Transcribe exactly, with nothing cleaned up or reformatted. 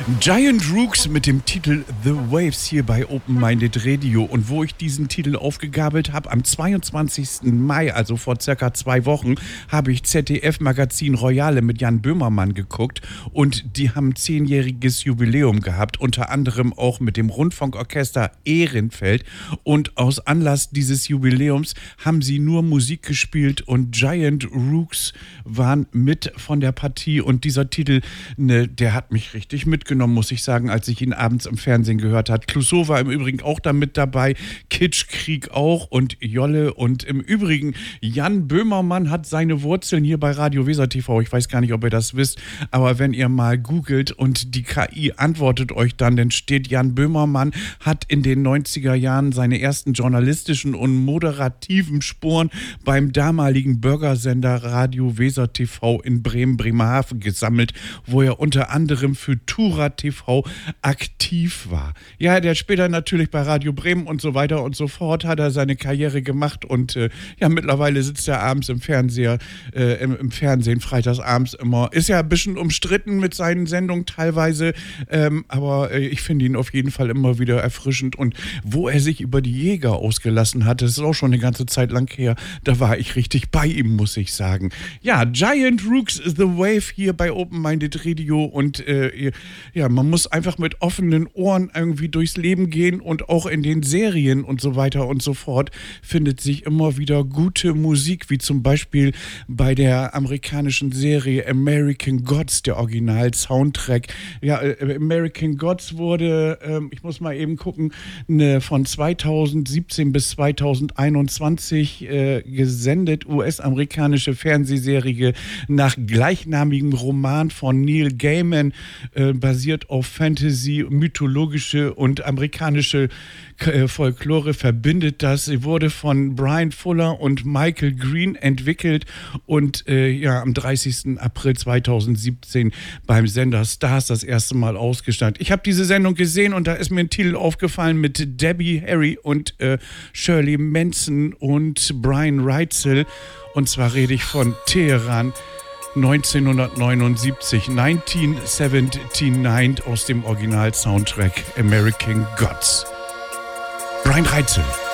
Giant Rooks mit dem Titel The Waves hier bei Open Minded Radio. Und wo ich diesen Titel aufgegabelt habe, am zweiundzwanzigsten Mai, also vor circa zwei Wochen, habe ich Z D F-Magazin Royale mit Jan Böhmermann geguckt. Und die haben zehnjähriges Jubiläum gehabt, unter anderem auch mit dem Rundfunkorchester Ehrenfeld. Und aus Anlass dieses Jubiläums haben sie nur Musik gespielt und Giant Rooks waren mit von der Partie. Und dieser Titel, ne, der hat mich richtig mitgenommen, muss ich sagen, als ich ihn abends im Fernsehen gehört habe. Clouseau war im Übrigen auch da mit dabei, Kitschkrieg auch und Jolle. Und im Übrigen, Jan Böhmermann hat seine Wurzeln hier bei Radio Weser T V. Ich weiß gar nicht, ob ihr das wisst, aber wenn ihr mal googelt und die K I antwortet euch dann, dann steht, Jan Böhmermann hat in den neunziger Jahren seine ersten journalistischen und moderativen Spuren beim damaligen Bürgersender Radio Weser T V in Bremen, Bremerhaven gesammelt, wo er unter anderem für Tura T V aktiv war. Ja, der später natürlich bei Radio Bremen und so weiter und so fort hat er seine Karriere gemacht und äh, ja, mittlerweile sitzt er abends im Fernseher, äh, im, im Fernsehen, freitags abends immer. Ist ja ein bisschen umstritten mit seinen Sendungen teilweise, ähm, aber äh, ich finde ihn auf jeden Fall immer wieder erfrischend. Und wo er sich über die Jäger ausgelassen hat, das ist auch schon eine ganze Zeit lang her, da war ich richtig bei ihm, muss ich sagen. Ja, Giant Rooks The Wave hier bei Open Minded Radio und äh, ja, man muss einfach mit offenen Ohren irgendwie durchs Leben gehen und auch in den Serien und so weiter und so fort findet sich immer wieder gute Musik, wie zum Beispiel bei der amerikanischen Serie American Gods, der Original-Soundtrack. Ja, American Gods wurde, ähm, ich muss mal eben gucken, ne, von zweitausendsiebzehn bis zweitausendeinundzwanzig äh, gesendet, U S-amerikanische Fernsehserie nach gleichnamigem Roman von Neil Gaiman, äh, basiert auf Fantasy, mythologische und amerikanische äh, Folklore, verbindet das. Sie wurde von Brian Fuller und Michael Green entwickelt und äh, ja, am dreißigsten April zweitausendsiebzehn beim Sender Stars das erste Mal ausgestrahlt. Ich habe diese Sendung gesehen und da ist mir ein Titel aufgefallen mit Debbie Harry und äh, Shirley Manson und Brian Reitzel, und zwar rede ich von Teheran neunzehnhundertneunundsiebzig, neunzehnhundertneunundsiebzig aus dem Original-Soundtrack American Gods. Brian Reitzel.